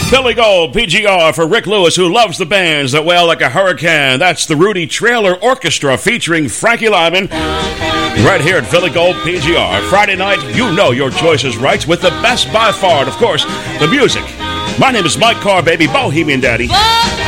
Philly Gold, PGR for Rick Lewis, who loves the bands that wail like a hurricane. That's the Rudy Trailer Orchestra featuring Frankie Lyman right here at Philly Gold, PGR. Friday night, you know your choice is right with the best by far, and of course, the music. My name is Mike Carr, baby, Bohemian Daddy.